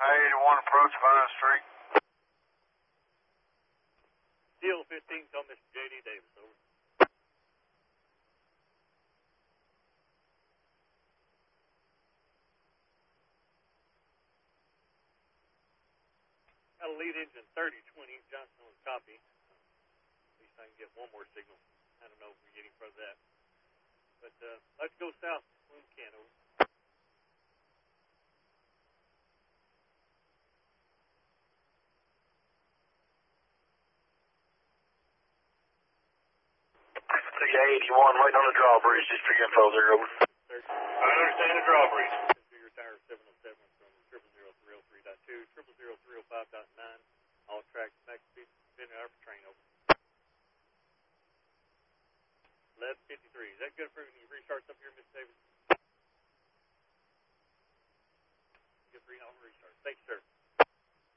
I-81 approach Vine Street. Deal 15, call Mr. J.D. Davis, over. Got a lead engine 3020, Johnson on copy. At least I can get one more signal. I don't know if we get any further than that. But let's go south when we can, over. I-81 waiting on the drawbridge, district info there, over. I understand the drawbridge. Configure tower 707 from 00030.2, 00030.5.9. All tracks max speed, spinning out for train, over. 1153, is that good for you?